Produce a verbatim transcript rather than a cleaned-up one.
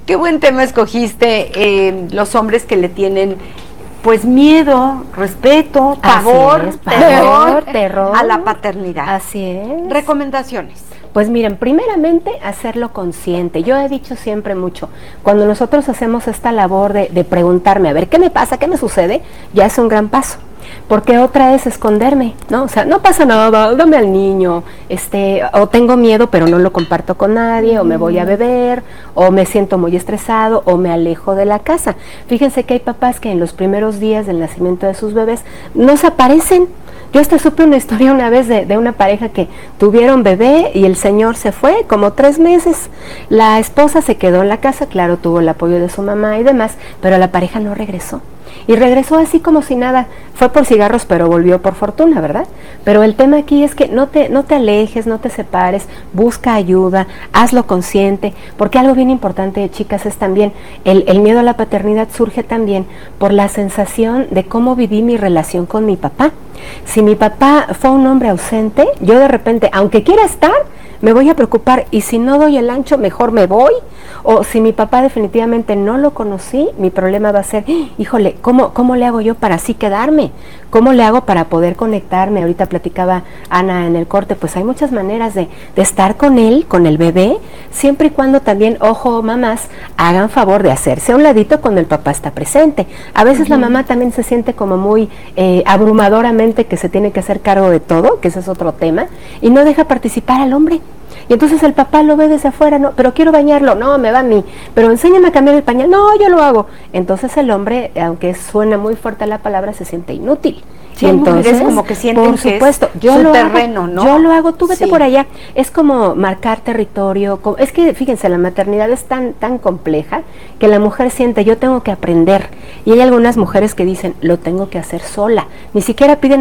Qué buen tema escogiste, eh, los hombres que le tienen pues miedo, respeto, pavor, es, terror, terror a la paternidad. Así es. Recomendaciones. Pues miren, primeramente hacerlo consciente. Yo he dicho siempre mucho, cuando nosotros hacemos esta labor de, de preguntarme, a ver, ¿qué me pasa? ¿Qué me sucede? Ya es un gran paso. Porque otra es esconderme, ¿no? O sea, no pasa nada, dame al niño, este, o tengo miedo pero no lo comparto con nadie, mm. o me voy a beber, o me siento muy estresado, o me alejo de la casa. Fíjense que hay papás que en los primeros días del nacimiento de sus bebés no se aparecen. Yo hasta supe una historia una vez de, de una pareja que tuvieron bebé y el señor se fue como tres meses. La esposa se quedó en la casa, claro, tuvo el apoyo de su mamá y demás, pero la pareja no regresó. Y regresó así como si nada, fue por cigarros pero volvió por fortuna, ¿verdad? Pero el tema aquí es que no te, no te alejes, no te separes, busca ayuda, hazlo consciente, porque algo bien importante, chicas, es también, el, el miedo a la paternidad surge también por la sensación de cómo viví mi relación con mi papá. Si mi papá fue un hombre ausente, yo de repente, aunque quiera estar, me voy a preocupar, y si no doy el ancho, mejor me voy. O si mi papá definitivamente no lo conocí, mi problema va a ser, híjole, ¿cómo, cómo le hago yo para así quedarme? ¿Cómo le hago para poder conectarme? Ahorita platicaba Ana en el corte, pues hay muchas maneras de, de estar con él, con el bebé, siempre y cuando también, ojo, mamás, hagan favor de hacerse a un ladito cuando el papá está presente. A veces uh-huh. la mamá también se siente como muy eh, abrumadoramente que se tiene que hacer cargo de todo, que ese es otro tema, y no deja participar al hombre. Y entonces el papá lo ve desde afuera, no, pero quiero bañarlo, no, me va a mí, pero enséñame a cambiar el pañal, no, yo lo hago. Entonces el hombre, aunque suena muy fuerte la palabra, se siente inútil. Sí, y entonces, es como que sienten por supuesto, que es yo su lo terreno, hago, ¿no? Yo lo hago, tú vete sí. por allá. Es como marcar territorio. Como, es que, fíjense, la maternidad es tan, tan compleja que la mujer siente, yo tengo que aprender. Y hay algunas mujeres que dicen, lo tengo que hacer sola. Ni siquiera piden